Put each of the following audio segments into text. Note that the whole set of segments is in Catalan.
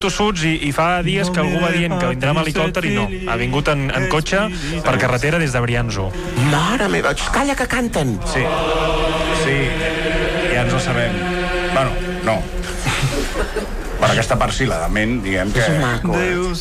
tossuts i fa dies que algú va dient que vindrà amb helicòpter i no. Ha vingut en cotxe per carretera des de Brianzo. Mare meva, calla que canten. Sí, ja ens ho sabem. Bueno, no. Per aquesta part sí, la de ment, diguem que... És maco.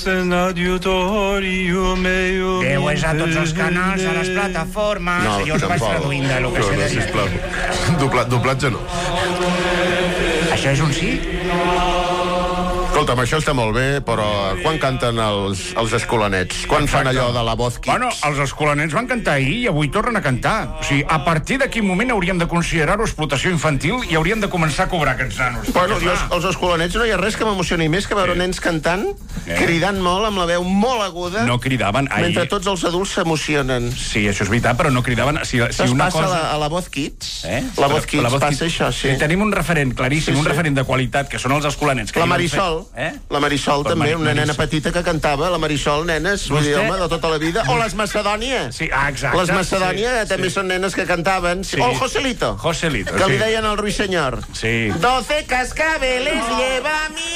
Déu és a tots els canals, a les plataformes. No, jo us vaig traduint de lo que sé de dir. Doblatge no. Això és un sí? Escolta'm, això està molt bé, però quan canten els escolanets? Quan fan allò de la Voz Kids? Bueno, els escolanets van cantar ahir i avui tornen a cantar. O sigui, a partir de quin moment hauríem de considerar-ho explotació infantil i haurien de començar a cobrar aquests nanos? Bueno, els escolanets no hi ha res que m'emocioni més que veure nens cantant, cridant molt, amb la veu molt aguda, no cridaven ahir. mentre tots els adults s'emocionen. Sí, això és veritat, però no cridaven. Si una passa cosa... a la Voz Kids? La Voz Kids passa això, sí. Tenim un referent claríssim, un referent de qualitat, que són els escolanets. La Marisol. La Marisol també, una nena petita que cantava. La Marisol, nenes, vull dir, home, de tota la vida. O les Macedònia. Sí, exacte. Les Macedònia també són nenes que cantaven. O el Joselito. Joselito, que li deien al Ruiseñor. Sí. 12 cascabeles lleva a mi.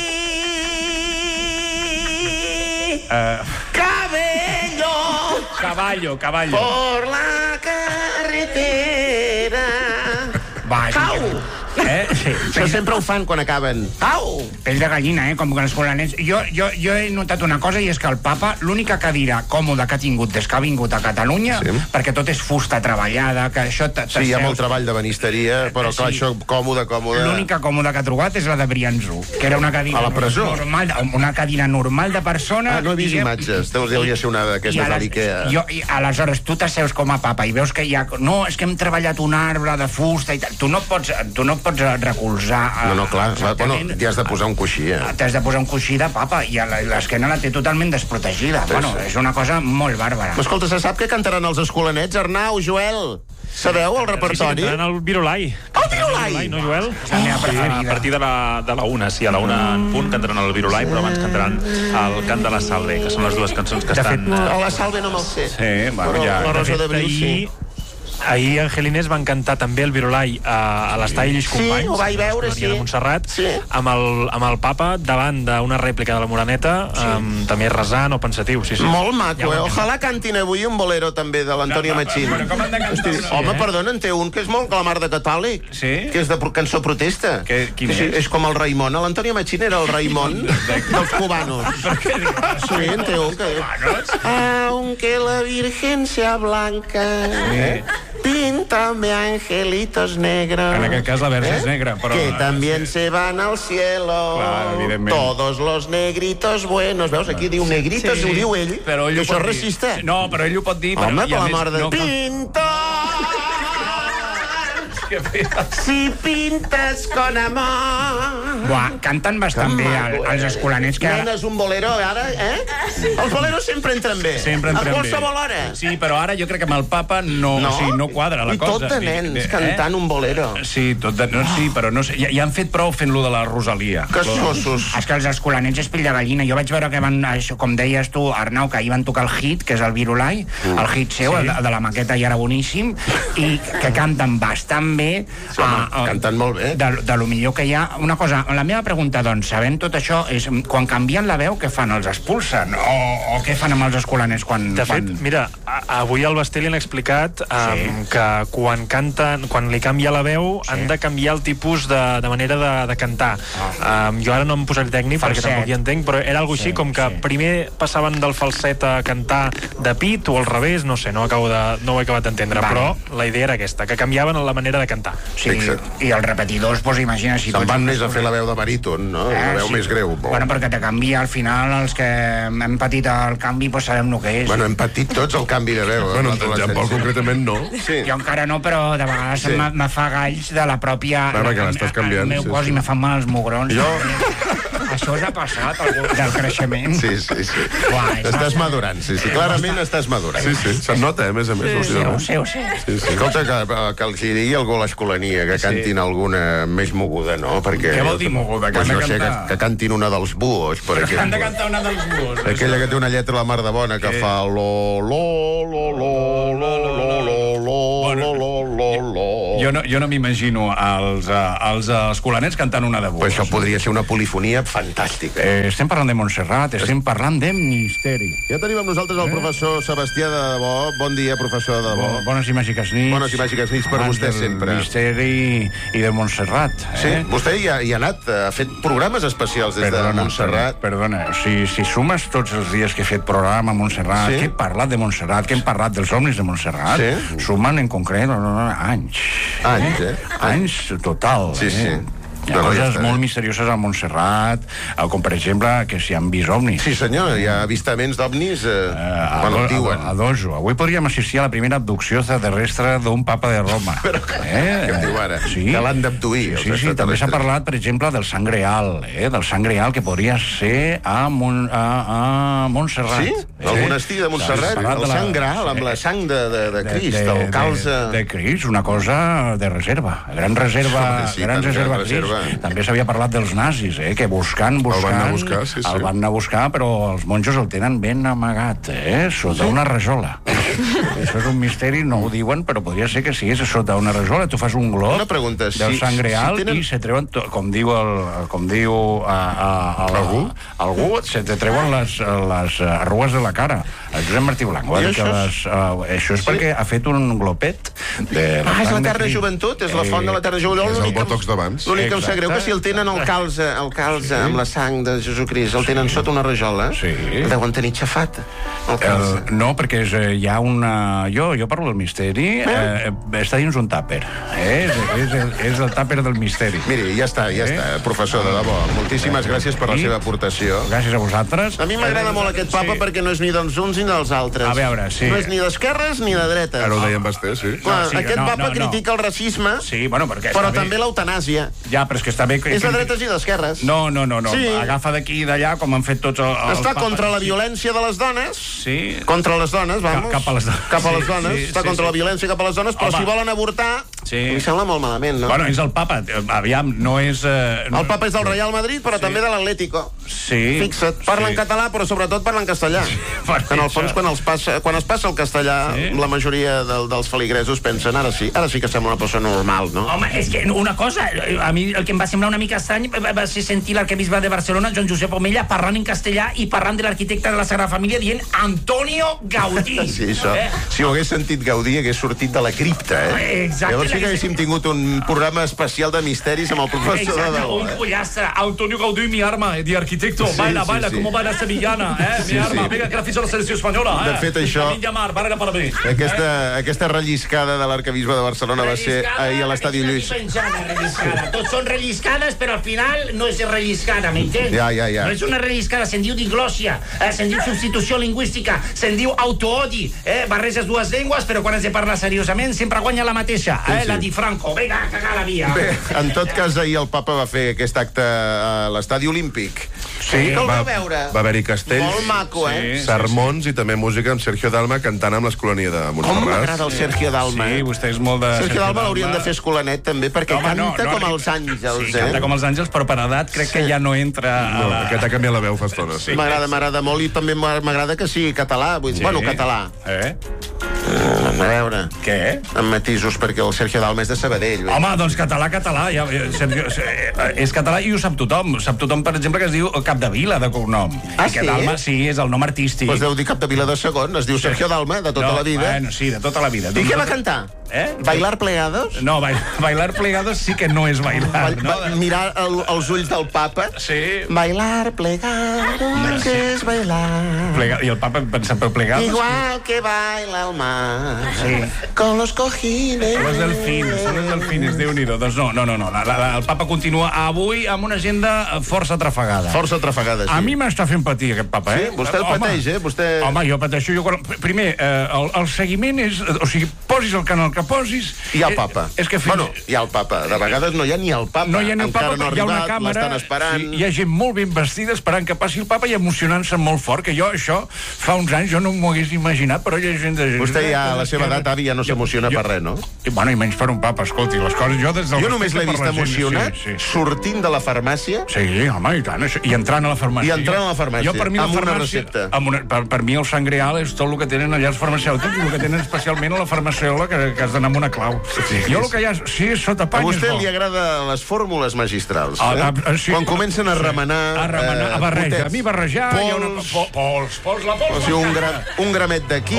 Caballo. Por la carretera. Cau! Això sempre ho fan quan acaben. Au! Pell de gallina, com que els escolanets... Jo he notat una cosa, i és que el papa, l'única cadira còmoda que ha tingut des que ha vingut a Catalunya, perquè tot és fusta treballada, que això... Sí, hi ha molt treball de banisteria, però clar, això còmode... L'única còmoda que ha trobat és la de Brianzo, que era una cadira... A la presó? Una cadira normal de persona... No he vist imatges, deuria ser una d'aquestes de l'Ikea. Aleshores, tu t'asseus com a papa i veus que hi ha... No, és que hem treballat un arbre de fusta i tal. Tu no pots recolzar... No, clar, bueno, t'hi has de posar un coixí, T'has de posar un coixí de papa i l'esquena la té totalment desprotegida. Bueno, és una cosa molt bàrbara. Escolta, se sap què cantaran els escolanets? Arnau, Joel, sabeu el repertori? Sí, cantaran el Virolai. El Virolai! No, Joel? A partir de la una, sí, a la una en punt cantaran el Virolai, però abans cantaran el Cant de la Salve, que són les dues cançons que estan... La Salve no me'l sé. Sí, bueno, ja... La Rosa d'Abril, sí. Ahir Angelines van cantar també el Virolai a l'estadi Lluís Companys. Sí, ho vaig veure, sí. De Montserrat, amb el papa davant d'una rèplica de la Moreneta, també resant o pensatiu. Molt maco, Ojalà cantin avui un bolero també de l'Antonio Machín. Home, perdona, en té un que és molt la mar de catòlic, que és de cançó protesta. Quin és? És com el Raimon. L'Antonio Machín era el Raimon dels cubanos. Sí, en té un que... Aunque la Virgen sea blanca... Píntame angelitos negros. En aquest cas la verge és negra, però... Que también se van al cielo. Clar, evidentment. Todos los negritos buenos. Veus, aquí diu negritos, ho diu ell. Però ell això és racista. No, però ell ho pot dir. Home, per la mort de... Pinto! Si pintes con amor. Buah, canten bastant bé els escolanets que... Nenes, un bolero, ara, Els boleros sempre entren bé. Sempre entren bé. A qualsevol hora. Sí, però ara jo crec que amb el papa no quadra la cosa. I tot de nens cantant un bolero. Sí, sí, però no sé, ja han fet prou fent-lo de la Rosalia. Que sossos. És que els escolanets és pell de gallina. Jo vaig veure que van, com deies tu, Arnau, que ahir van tocar el hit, que és el Virolai, el hit seu, el de la maqueta, i era boníssim, i que canten bastant bé. Canten molt bé. De lo millor que hi ha. Una cosa, la meva pregunta, doncs, sabent tot això, és quan canvien la veu, què fan? Els expulsen? O què fan amb els escolanets quan... De fet, mira, avui al Basté li han explicat que quan canten, quan li canvia la veu, han de canviar el tipus de manera de cantar. Jo ara no em posaré tècnic perquè tampoc hi entenc, però era algo així com que primer passaven del falset a cantar de pit o al revés, no sé, no ho he acabat d'entendre, però la idea era aquesta, que canviaven la manera de cantar. Sí, i els repetidors, doncs imagina si... Se'n van més a fer la veu de baríton, no? La veu més greu. Bueno, perquè te canvia, al final, els que hem patit el canvi, doncs sabem el que és. Bueno, hem patit tots el canvi de veu. Bueno, en Pol concretament no. Jo encara no, però de vegades me fa galls de la pròpia... que l'estàs canviant. El meu cos i me fan mal els mugrons. Això us ha passat, del creixement? Sí. Estàs madurant, sí. Clarament estàs madurant. Sí, se'n nota, a més a més. Ho sé. Escolta, que els digui algú a l'Escolania, que cantin alguna més moguda, no? Què vol dir moguda? Que cantin una dels buos, per exemple. Han de cantar una dels buos. Aquella que té una lletra la mar de bona, que fa lo, lo, lo, lo, lo, lo, lo, lo, lo, lo, lo, lo. Jo no m'imagino els escolanets cantant una de Buos. Pues això podria ser una polifonia fantàstica. Estem parlant de Montserrat, estem parlant de misteri. Ja tenim amb nosaltres el professor Sebastià de Debò. Bon dia, professor de Debò. Bones i màgiques nits. Bones i màgiques nits per vostè sempre. Misteri i de Montserrat. Sí, vostè hi ha anat, ha fet programes especials des de Montserrat. Perdona, si sumes tots els dies que he fet programa a Montserrat, que he parlat de Montserrat, que hem parlat dels ovnis de Montserrat, sumen en concret anys. Anys total. Sí. Hi ha coses molt misterioses a Montserrat, com per exemple que s'hi han vist ovnis. Sí senyor, hi ha avistaments d'ovnis quan el diuen. A Dojo. Avui podríem assistir a la primera abducció extraterrestre d'un papa de Roma. Però què em diu ara? Que l'han d'abduir. Sí, també s'ha parlat, per exemple, del sang real, del sang real que podria ser a Montserrat. Sí? Al monestir de Montserrat, el sang real, amb la sang de Crist, el calze... De Crist, una cosa de reserva, gran reserva Crist. També s'havia parlat dels nazis, que buscant... El van anar a buscar, sí. El van anar a buscar, però els monjos el tenen ben amagat, sota una rajola. Això és un misteri, no ho diuen, però podria ser que sigués sota una rajola. Tu fas un glob del sang real i se treuen, com diu algú, se te treuen les arrugues de la cara. El Josep Martí Blanco. Això és perquè ha fet un glopet. És la terra joventut, és la font de la terra joventut. És el botox d'abans. L'únic que em sap greu que si el tenen el calze amb la sang de Jesucrist, el tenen sota una rajola, el deuen tenir xafat, el calze. No, perquè hi ha una... Jo parlo del misteri, està dins un tàper. És el tàper del misteri. Miri, ja està, professor de debò. Moltíssimes gràcies per la seva aportació. Gràcies a vosaltres. A mi m'agrada molt aquest papa perquè no és ni dels uns ni dels altres. A veure, sí. No és ni d'esquerres ni de dretes. Ara ho deien basté, sí. Aquest papa critica el racisme, però també l'eutanàsia. Ja, però és que està bé... És de dretes i d'esquerres. No. Agafa d'aquí i d'allà, com han fet tots els està contra la violència de les dones. Sí. Contra les dones, vamos. Cap a les dones. Cap a les dones. Està contra la violència cap a les dones, però si volen avortar... Em sembla molt malament, no? Bueno, és el papa. Aviam, no és... El papa és del Real Madrid, però també de l'Atlético. Sí. Fixa't, parla en català, però sobretot parla en castellà. En el fons, quan es passa el castellà, la majoria dels feligresos pensen, ara sí que sembla una persona normal, no? Home, és que una cosa, a mi el que em va semblar una mica estrany va ser sentir l'arquebisbe de Barcelona, Joan Josep Omella, parlant en castellà i parlant de l'arquitecte de la Sagrada Família dient Antonio Gaudí. Sí, això. Si ho hagués sentit Gaudí, hagués sortit de la cripta, Exacte. Llavors sí que haguéssim tingut un programa especial de misteris amb el professor de debò. Un pollastre. Antonio Gaudí, mi arma de arquitecto. Baila, com va la sevillana, mi arma. Venga, que la ficha la selecció espanyola, De fet, això... Aquesta relliscada de l'arquebisbe de Barcelona va ser ahir a l'estadi Lluís. Tots són relliscades, però al final no és relliscada, m'entens? Ja. No és una relliscada, se'n diu diglòssia, se'n diu substitució lingüística, se'n diu autoodi, barreges dues llengües, però quan has de parlar seriosament sempre guanya la mateixa, la di Franco. Vinga, a cagar la via. Bé, en tot cas, ahir el papa va fer aquest acte a l'estadi Olímpic. Sí, que el va veure. Va haver-hi castells, molt maco, sermons i també música amb Sergio Dalma cantant amb l'Escolania de Montserrat. Com m'agrada el Sergio Dalma. Sí, vostè és molt de... Sergio Dalma l'haurien de fer escolanet també, perquè canta com els àngels. Sí, canta com els àngels, però per edat crec que ja no entra... No, aquest ha canviat la veu fa estona. M'agrada molt i també m'agrada que sigui català. Bueno, català. A veure. Què? Amb matisos, perquè el Sergio Dalma és de Sabadell. Home, doncs català. És català i ho sap tothom. Sap tothom, per exemple, que es diu Capdevila, de cognom. Ah, sí? Dalma, sí, és el nom artístic. Doncs deu dir Capdevila de segon. Es diu Sergio Dalma, de tota la vida. Bueno, sí, de tota la vida. I què va cantar? Bailar plegados? No, bailar plegados sí que no és bailar. Mirar els ulls del papa? Sí. Bailar plegados, que és bailar. I el papa pensant per plegados? Igual que baila el mar. Sí. Con los cojines. Los delfines, Déu-n'hi-do. Doncs no. El papa continua avui amb una agenda força atrafegada. Força atrafegada, sí. A mi m'està fent patir aquest papa, Sí, vostè el pateix, Vostè... Home, jo pateixo. Primer, el seguiment és... O sigui, posis el canal que posis... Hi ha el papa. Bueno, hi ha el papa. De vegades no hi ha ni el papa. No hi ha ni el papa, hi ha una càmera, l'estan esperant. Hi ha gent molt ben vestida esperant que passi el papa i emocionant-se molt fort, que jo això fa uns anys jo no m'ho hagués imaginat, però hi ha gent de... Vostè ja a la seva edat, avi, ja no s'emociona per res, no? Bueno, i menys per un papa, escolti, les coses... Jo només l'he vist emocionat sortint de la farmàcia. Sí, home, i tant, i entrant a la farmàcia. Jo, per mi, amb una recepta. Per mi el sang real és tot el que tenen allà els farmacèutics, el que tenen especialment a la farmacèula que que has d'anar amb una clau. Jo el que ja... Sí, sota pany és bo. A vostè li agrada les fórmules magistrals. Quan comencen a remenar... A barrejar. A mi barrejar... Pols, la pols. Un gramet d'aquí,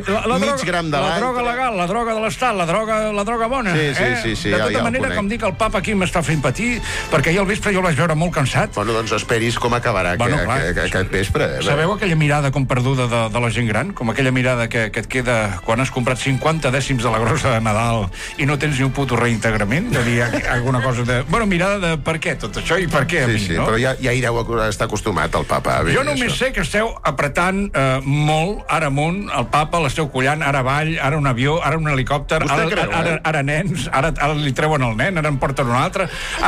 mig gram de l'altre. La droga legal, la droga de l'estat, la droga bona. Sí. De tota manera, com dic, el papa aquí m'està fent patir, perquè ahir al vespre jo el vaig veure molt cansat. Bueno, doncs esperis com acabarà aquest vespre. Sabeu aquella mirada com perduda de la gent gran? Com aquella mirada que et queda quan has comprat 50 dècims de la grossa de Nadal i no tens ni un puto reintegrament? De dir alguna cosa de... Bueno, mirada de per què tot això i per què a mi, no? Però ja hi deu estar acostumat, el papa. Jo només sé que esteu apretant molt, ara amunt, el papa, l'esteu collant, ara avall, ara un avió, ara un helicòpter, ara nens, ara li treuen el nen, ara en porten un altre,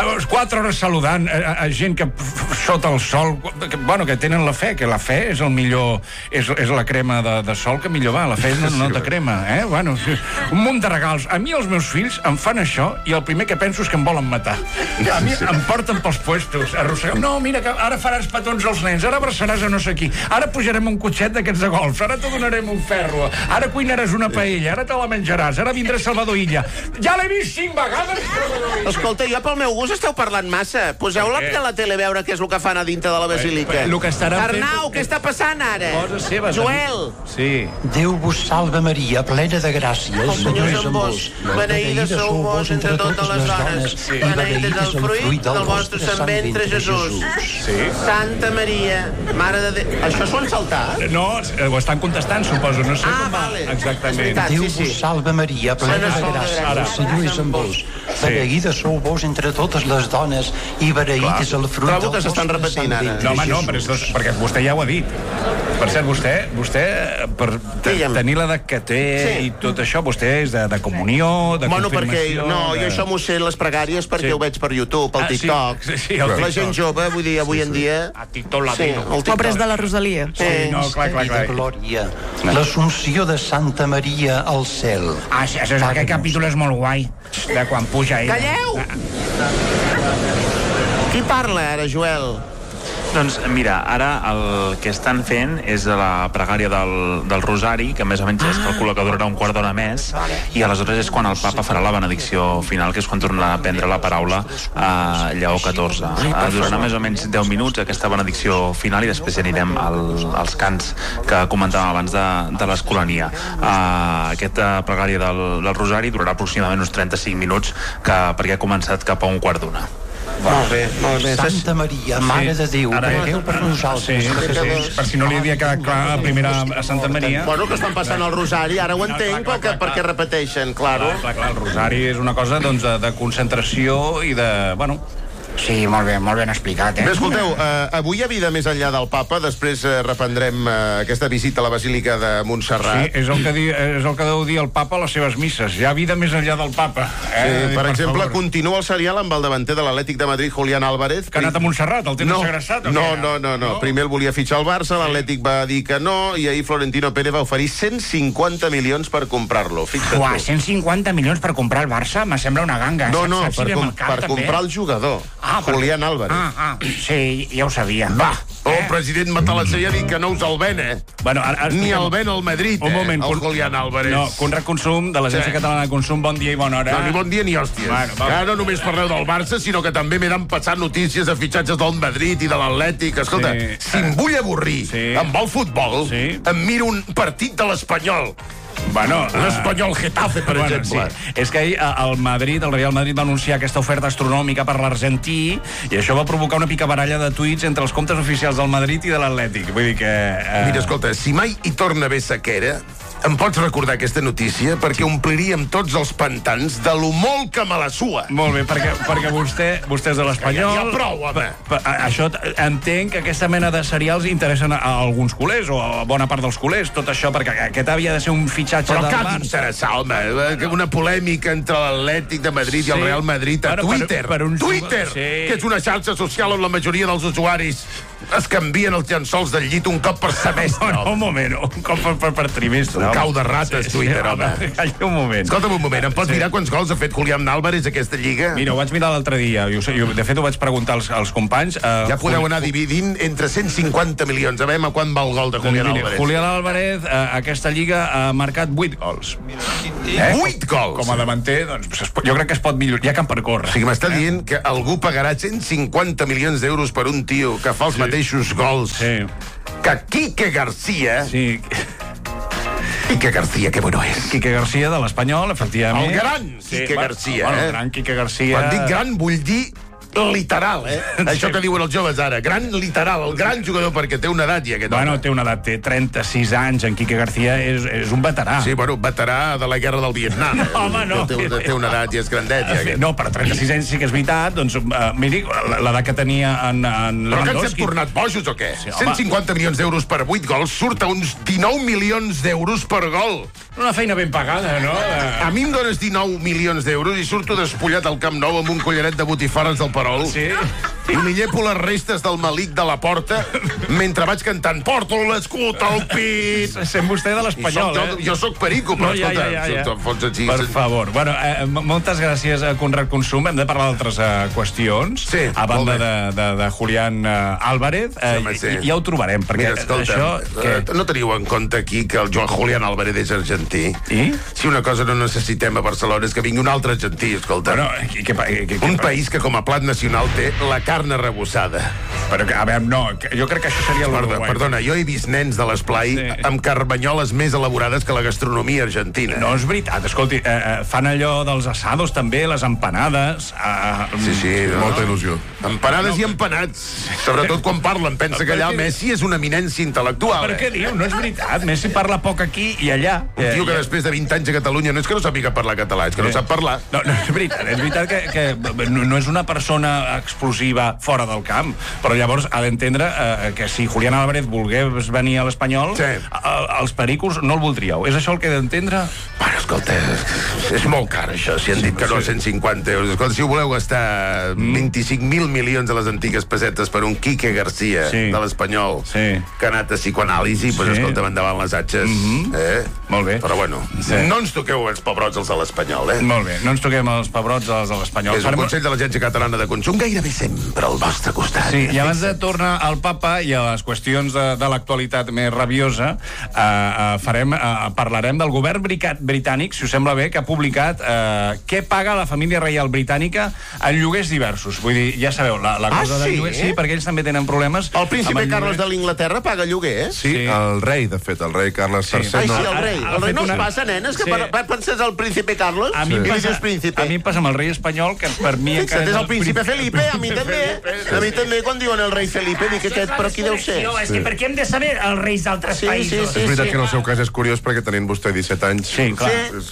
4 hores saludant a gent que sota el sol, que tenen la fe, que la fe és el millor, és la crema de sol que millor va, la fe no te crema, Bueno, un munt de regals. A mi els meus fills em fan això i el primer que penso és que em volen matar. A mi em porten pels puestos, arrossegant. No, mira, que ara faràs petons als nens, ara abraçaràs a no sé qui, ara pujarem un cotxet d'aquests de golf, ara te donarem un ferro, ara cuinaràs una paella, ara te la menjaràs, ara vindrà Salvador Illa. Ja l'he vist 5 vegades! Escolta, jo pel meu gust esteu parlant massa. Poseu-la a la tele a veure què és el que fan a dintre de la basílica. Arnau, què està passant ara? Joel! Sí. Déu vos salve Maria, plena de gràcia. El Senyor és amb vos. Beneïda sou vos entre totes les dones. Beneït és el fruit del vostre sant ventre, Jesús. Santa Maria, Mare de Déu... Això s'ho han saltat? No, ho estan contestant, suposo. No sé com va exactament. Déu vos salve Maria, plena de gràcia. El Senyor és amb vos. Beneïda sou vos entre totes les dones i beneït és el fruit del vostre sant ventre. No, home, no, perquè vostè ja ho ha dit. Per cert, vostè per tenir l'edat que té i tot això, vostè és de comunió, de confirmació... No, jo això m'ho sé les pregàries perquè ho veig per YouTube, al TikTok. La gent jove, vull dir, avui en dia... A TikTok latino. Obres de la Rosalia. No, clar. Glòria. L'Assumpció de Santa Maria al cel. Aquest capítol és molt guai, de quan puja ell. Calleu! Qui parla ara, Joel? Doncs mira, ara el que estan fent és la pregària del Rosari, que més o menys es calcula que durarà un quart d'hora més, i aleshores és quan el papa farà la benedicció final, que és quan tornarà a prendre la paraula a Lleó XIV. Durarà més o menys 10 minuts aquesta benedicció final i després ja anirem als cants que comentàvem abans de l'Escolania. Aquesta pregària del Rosari durarà aproximadament uns 35 minuts perquè ha començat cap a un quart d'una. Molt bé. Santa Maria, Mare de Déu, pregueu per nosaltres. Per si no li havia quedat clar a primera a Santa Maria. Bueno, que estan passant el Rosari, ara ho entenc perquè repeteixen, claro. Clar, el Rosari és una cosa de concentració i de... Bueno, Sí, molt ben explicat, Bé, escolteu, avui hi ha vida més enllà del papa, després reprendrem aquesta visita a la Basílica de Montserrat. Sí, és el que deu dir el papa a les seves misses. Hi ha vida més enllà del papa. Per exemple, continua el serial amb el davanter de l'Atlètic de Madrid, Julián Álvarez. Que ha anat a Montserrat, el tenen segrestat? No. Primer el volia fitxar al Barça, l'Atlètic va dir que no, i ahir Florentino Pérez va oferir 150 milions per comprar-lo. Uah, 150 milions per comprar el Barça? Me sembla una ganga. No, per comprar el jugador. Julián Álvarez. Sí, ja ho sabia. Va, el president Matalasser ja ha dit que no us el ven, Bueno, ni el ven al Madrid, un moment, el Julián Álvarez. No, Conrad Consum, de l'Agència Catalana de Consum, bon dia i bona hora. No, ni bon dia ni hòsties. Ara no només parleu del Barça, sinó que també m'he passant notícies de fitxatges del Madrid i de l'Atlètic. Escolta, si em vull avorrir amb el futbol, em miro un partit de l'Espanyol. Bueno, l'Espanyol Getafe, per exemple. Sí. És que ahir el Real Madrid va anunciar aquesta oferta astronòmica per l'argentí i això va provocar una picabaralla de tuits entre els comptes oficials del Madrid i de l'Atlètic. Vull dir que... Mira, escolta, si mai hi torna a haver sequera, em pots recordar aquesta notícia? Perquè ompliríem tots els pantans de lo molt que me la sua. Molt bé, perquè vostè és de l'Espanyol. Ja prou, home. Això entenc que aquesta mena de serials interessen a alguns culers, o a bona part dels culers, tot això, perquè aquest havia de ser un fitxatge del Barça. Però cap interessar, home, una polèmica entre l'Atlètic de Madrid i el Real Madrid a Twitter. Twitter, que és una xarxa social on la majoria dels usuaris es canvien els llençols del llit un cop per semestre. Un moment, un cop per trimestre. Un cau de rates, Twitter, home. Calla un moment. Escolta'm un moment, em pots mirar quants gols ha fet Julián Álvarez aquesta lliga? Mira, ho vaig mirar l'altre dia, de fet ho vaig preguntar als companys. Ja podeu anar dividint entre 150 milions, a veure quan va el gol de Julián Álvarez. Julián Álvarez, aquesta lliga, ha marcat 8 gols. 8 gols! Com a davanter, doncs, jo crec que es pot millorar. Hi ha camp per córrer. O sigui, m'està dient que algú pagarà 150 milions d'euros per un tio que fa els mateixos gols que Quique García. Sí. Quique García, que bueno és. Quique García, de l'Espanyol, efectivament. El gran Quique García, el gran Quique García. Quan dic gran, vull dir literal, Això que diuen els joves ara. Gran literal, el gran jugador, perquè té una edat, i aquest home. Té una edat, té 36 anys. En Quique García és un veterà. Sí, veterà de la guerra del Vietnam. Home, no. Té una edat i és grandet, ja. No, però 36 anys sí que és veritat. Doncs, miri, l'edat que tenia en Però que ens hem tornat bojos, o què? 150 milions d'euros per 8 gols surt a uns 19 milions d'euros per gol. Una feina ben pagada, no? A mi em dones 19 milions d'euros i surto despullat al Camp Nou amb un collaret de botifarres del Perol. Sí. I li llepo les restes del malic de la porta mentre vaig cantant porto l'escut al pit. Sent vostè de l'Espanyol, Jo sóc perico, però escolta, per favor. Bueno, moltes gràcies a Conrad Consum. Hem de parlar d'altres qüestions. Sí, a banda de Julián Álvarez. Ja ho trobarem, perquè això... No teniu en compte aquí que el Julián Álvarez és argentí? I? Si una cosa no necessitem a Barcelona és que vingui un altre argentí, escolta. Un país que com a plat nacional té la carn arrebossada. Però, a veure, no, jo crec que això seria l'Uruguai. Perdona, jo he vist nens de l'esplai amb carbanyoles més elaborades que la gastronomia argentina. No és veritat, escolti, fan allò dels assados també, les empanades... Sí, molta il·lusió. Empanades i empanats. Sobretot quan parlen, pensa que allà Messi és una eminència intel·lectual. Per què diu? No és veritat, Messi parla poc aquí i allà. Un tio que després de 20 anys a Catalunya no és que no sàpiga parlar català, és que no sap parlar. No, és veritat que no és una persona explosiva fora del camp, però llavors ha d'entendre que si Julián Álvarez volgués venir a l'Espanyol, els pericos no el voldríeu. És això el que he d'entendre? Bueno, escolta, és molt car, això. Si han dit que no 150 euros. Escolta, si voleu gastar 25.000 milions a les antigues pessetes per un Quique García de l'Espanyol que ha anat a psicoanàlisi, doncs escolta'm, endavant les atxes. Molt bé. Però bueno, no ens toqueu els pebrots els de l'Espanyol, Molt bé, no ens toquem els pebrots els de l'Espanyol. És un consell de l'Agència Catalana de Consum gairebé sempre al vostre costat. Sí, i abans de tornar al papa i a les qüestions de l'actualitat més rabiosa, parlarem del govern britànic, si us sembla bé, que ha publicat què paga la família reial britànica en lloguers diversos. Vull dir, ja sabeu, la cosa del lloguer... Sí, perquè ells també tenen problemes... El príncipe Carles de l'Inglaterra paga lloguer, Sí, el rei, de fet, el rei Carles III. Ai, sí, el rei. El rei no es passa, nenes, que penses el príncipe Carles? A mi em passa amb el rei espanyol, que per mi... Fixa't, és el príncipe Felipe, a mi també. A mi també, quan diuen el rei Felipe, dic aquest, però qui deu ser? És que per què hem de saber els reis d'altres països? És veritat que en el seu cas és curiós perquè tenint vostè 17 anys... Sí, clar.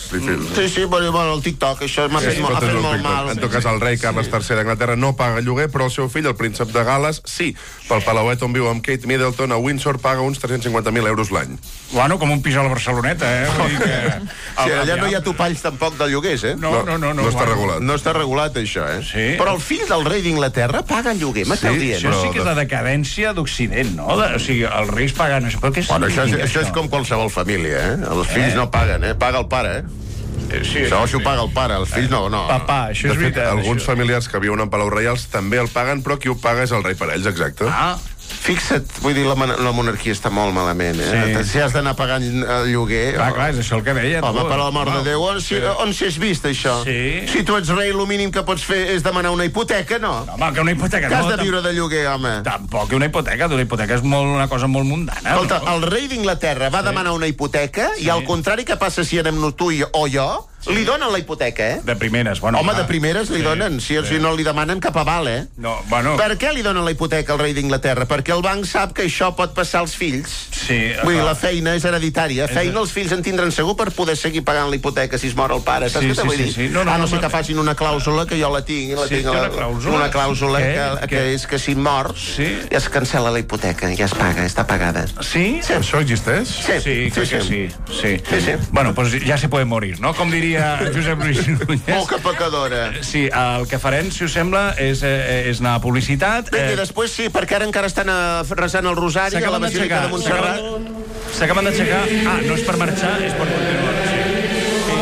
Sí, bueno, el TikTok, això m'ha fet molt mal. En tot cas, el rei Carles III d'Anglaterra no paga lloguer, però el seu fill, el príncep de Gal·les, sí. Pel palauet on viu amb Kate Middleton a Windsor paga uns 350.000 euros l'any. Bueno, com un pis a la Barceloneta, Vull dir que... Sí, allà no hi ha topalls tampoc de lloguers, No està regulat. No està regulat, això, Sí. Però el fill del rei d'Inglaterra paga lloguer, m'esteu dient? Això sí que és la decadència d'Occident, no? O sigui, els reis paguen això. Però què significa això? És com qualsevol família, Els fills no paguen, Paga el pare, Sí, això ho paga el pare, els fills no. Papà, això és veritat. Alguns familiars que viuen en Palau Reials també el paguen, però qui ho paga és el rei per ells, exacte. Fixa't, vull dir, la monarquia està molt malament, Si has d'anar pagant el lloguer... Clar, és això el que deia. Home, per l'amor de Déu, on s'has vist, això? Si tu ets rei, el mínim que pots fer és demanar una hipoteca, no? Home, que una hipoteca... Que has de viure de lloguer, home. Tampoc, una hipoteca és una cosa molt mundana. Escolta, el rei d'Inglaterra va demanar una hipoteca i al contrari que passa si anem tu o jo, li donen la hipoteca, De primeres, bueno. Home, de primeres li donen, si no li demanen cap aval, No, bueno... Per què li donen la hipoteca al rei d'Inglaterra? Perquè el banc sap que això pot passar als fills. Sí. Vull dir, la feina és hereditària. Feina els fills en tindran segur per poder seguir pagant la hipoteca si es mor el pare. Saps què t'ho vull dir? A no ser que facin una clàusula, que jo la tinc, una clàusula que és que si mors ja es cancela la hipoteca, ja es paga, està pagada. Sí? Això existeix? Sí, crec que sí. Bueno, pues ja se puede morir, no? Com diria Josep Lluís Núñez. Oh, que pecadora. Sí, el que farem, si us sembla, és anar a publicitat. I després perquè ara encara estan resant el rosari a la Basílica de Montserrat. S'acaben d'aixecar. No és per marxar, és per continuar. Sí,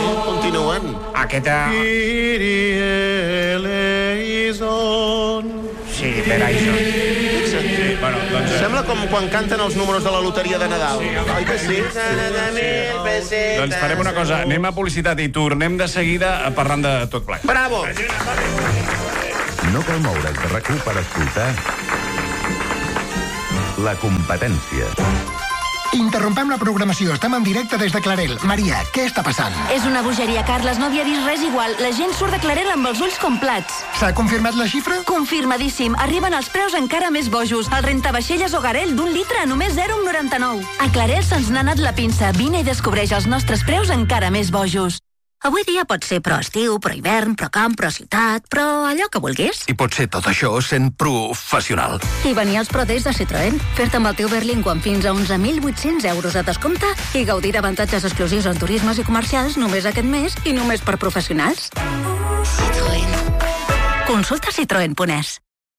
continuen. Aquesta... Sí, Verizon. Sembla com quan canten els números de la loteria de Nadal. Oi que sí? Doncs farem una cosa, anem a publicitat i tornem de seguida parlant de tot plegat. Bravo! No cal moure's de RAC1 per escoltar La Competència. Interrompem la programació. Estem en directe des de Clarel. Maria, què està passant? És una bogeria, Carles. No havia vist res igual. La gent surt de Clarel amb els ulls com plats. S'ha confirmat la xifra? Confirmadíssim. Arriben els preus encara més bojos. El rentavaixelles o garell d'1 litre a només 0,99. A Clarel se'ns n'ha anat la pinça. Vine i descobreix els nostres preus encara més bojos. Avui dia pot ser pro estiu, pro hivern, pro camp, pro ciutat, però allò que vulguis. I pot ser tot això sent professional. I venir als Pro Days de Citroën, fer-te amb el teu Berlingo amb fins a 11.800 euros de descompte i gaudir d'avantatges exclusius en turismes i comercials només aquest mes i només per professionals. Citroën. Consulta citroen.es.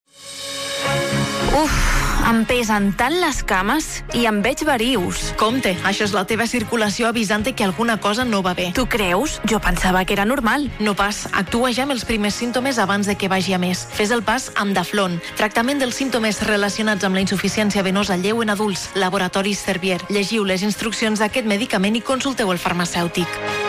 Uf, em pesen tant les cames i em veig verius. Compte, això és la teva circulació avisant-te que alguna cosa no va bé. Tu creus? Jo pensava que era normal. No pas. Actua ja amb els primers símptomes abans de que vagi a més. Fes el pas amb Daflon. Tractament dels símptomes relacionats amb la insuficiència venosa lleu en adults. Laboratoris Servier. Llegiu les instruccions d'aquest medicament i consulteu el farmacèutic.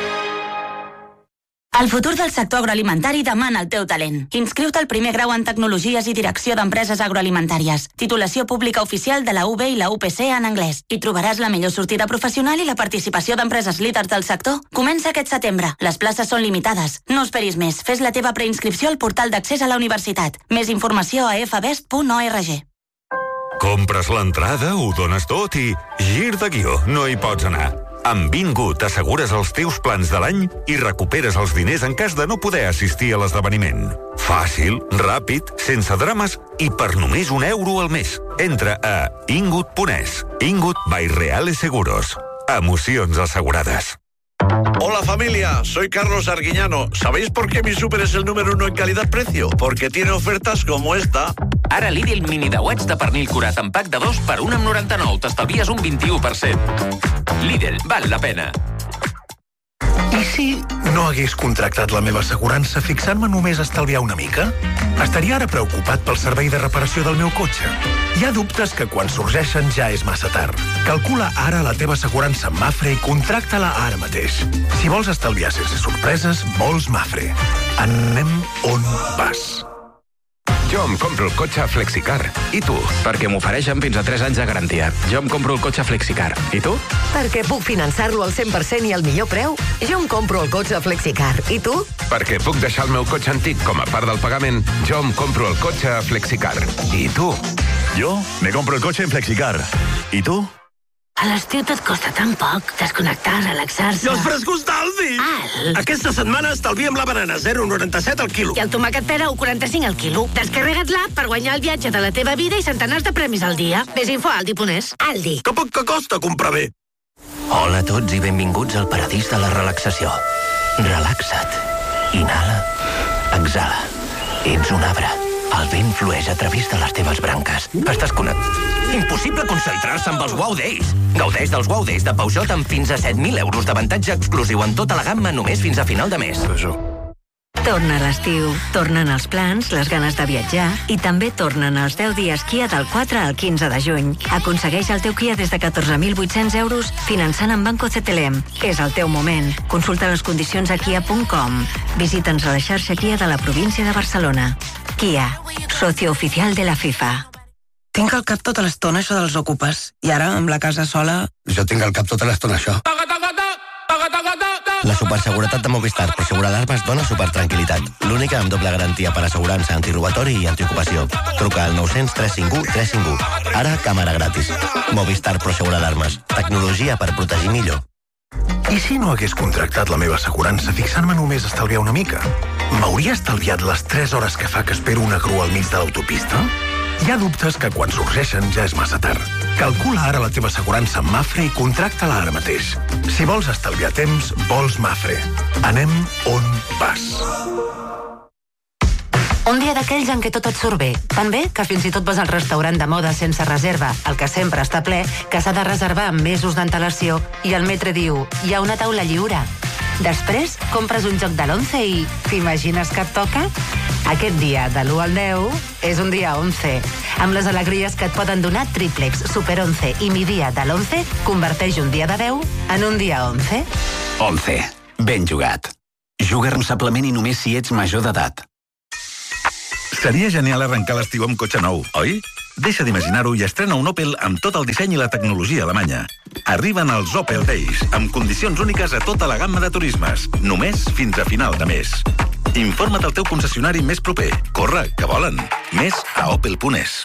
El futur del sector agroalimentari demana el teu talent. Inscriu-te al primer grau en Tecnologies i Direcció d'Empreses Agroalimentàries. Titulació pública oficial de la UB i la UPC en anglès. Hi trobaràs la millor sortida professional i la participació d'empreses líders del sector. Comença aquest setembre. Les places són limitades. No esperis més. Fes la teva preinscripció al portal d'accés a la universitat. Més informació a fbest.org. Compres l'entrada, ho dones tot i gir de guió, no hi pots anar. Amb Vingut assegures els teus plans de l'any i recuperes els diners en cas de no poder assistir a l'esdeveniment. Fàcil, ràpid, sense drames i per només €1 al mes. Entra a ingut.es. Ingut by Reales Seguros. Emocions asegurades. Hola familia, soy Carlos Arguiñano. ¿Sabéis por qué mi súper es el número 1 en calidad-precio? Porque tiene ofertas como esta. Ara Lidl mini dauets de pernil curat en pack de 2 per 1,99. T'estalvies un 21%. Lidl, val la pena. I si no hagués contractat la meva assegurança fixant-me només a estalviar una mica? Estaria ara preocupat pel servei de reparació del meu cotxe. Hi ha dubtes que quan sorgeixen ja és massa tard. Calcula ara la teva assegurança amb Mafre i contracta-la ara mateix. Si vols estalviar sense sorpreses, vols Mafre. Anem on vas. Jo em compro el cotxe Flexicar. I tu? Perquè m'ofereixen fins a 3 anys de garantia. Jo em compro el cotxe Flexicar. I tu? Perquè puc finançar-lo al 100% i al millor preu. Jo em compro el cotxe Flexicar. I tu? Perquè puc deixar el meu cotxe antic com a part del pagament. Jo em compro el cotxe Flexicar. I tu? Jo me compro el cotxe en Flexicar. I tu? A l'estiu tot costa tan poc. Desconnectar, relaxar-se. I els frescos d'Aldi! Aquesta setmana estalviem la banana 0,97 al quilo. I el tomàquet pera 1,45 al quilo. Descarrega't l'app per guanyar el viatge de la teva vida i centenars de premis al dia. Més info a Aldi.es. Aldi. Que poc que costa comprar bé. Hola a tots i benvinguts al paradís de la relaxació. Relaxa't. Inhala. Exhala. Ets un arbre. El vent flueix a través de les teves branques. Estàs connectat. Impossible concentrar-se amb els Wow Days. Gaudeix dels Wow Days de Peugeot amb fins a 7.000 euros d'avantatge exclusiu en tota la gamma només fins a final de mes. Torna l'estiu, tornen els plans, les ganes de viatjar i també tornen els 10 dies Kia del 4 al 15 de juny. Aconsegueix el teu Kia des de 14.800 euros finançant amb Banco CTLM. És el teu moment. Consulta les condicions a kia.com. Visita'ns a la xarxa Kia de la província de Barcelona. Kia, socio oficial de la FIFA. Tinc al cap tota l'estona això dels ocupes. I ara, amb la casa sola... Jo tinc al cap tota l'estona això. La superseguretat de Movistar Prosegur Alarmes dona supertranquil·litat. L'única amb doble garantia per assegurança, antirobatori i antiocupació. Truca al 900 351 351. Ara, càmera gratis. Movistar Prosegur Alarmes. Tecnologia per protegir millor. I si no hagués contractat la meva assegurança fixant-me només a estalviar una mica? M'hauria estalviat les 3 hores que fa que espero una grua al mig de l'autopista? Hi ha dubtes que quan sorgeixen ja és massa tard. Calcula ara la teva assegurança amb Mafre i contracta-la ara mateix. Si vols estalviar temps, vols Mafre. Anem on vas. Un dia d'aquells en què tot et surt bé. Tan bé que fins i tot vas al restaurant de moda sense reserva, el que sempre està ple, que s'ha de reservar amb mesos d'antelació, i el metre diu, hi ha una taula lliure. Després, compres un joc de l'11 i t'imagines que et toca? Aquest dia, de l'1 al 10, és un dia 11. Amb les alegries que et poden donar Triplex, Super 11 i Mi Dia de l'11, converteix un dia de 10 en un dia 11. 11. Ben jugat. Juga responsablement i només si ets major d'edat. Seria genial arrencar l'estiu amb cotxe nou, oi? Deixa d'imaginar-ho i estrena un Opel amb tot el disseny i la tecnologia alemanya. Arriben els Opel Days, amb condicions úniques a tota la gamma de turismes, només fins a final de mes. Informa't al teu concessionari més proper. Corre, que volen. Més a opel.es.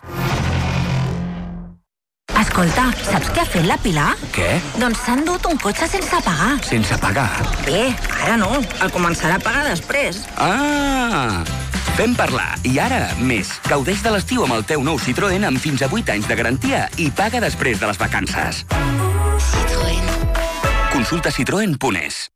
Escolta, saps què ha fet la Pilar? Què? Doncs s'han dut un cotxe sense pagar. Sense pagar? Bé, ara no. El començarà a pagar després. Ah! Fem parlar. I ara, més. Gaudeix de l'estiu amb el teu nou Citroën amb fins a 8 anys de garantia i paga després de les vacances. Citroën. Consulta citroen.es.